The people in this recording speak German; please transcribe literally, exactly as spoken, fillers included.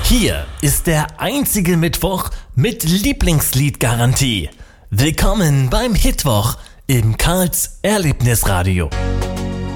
Hier ist der einzige Mittwoch mit Lieblingsliedgarantie. Willkommen beim Hitwoch im Karls Erlebnisradio.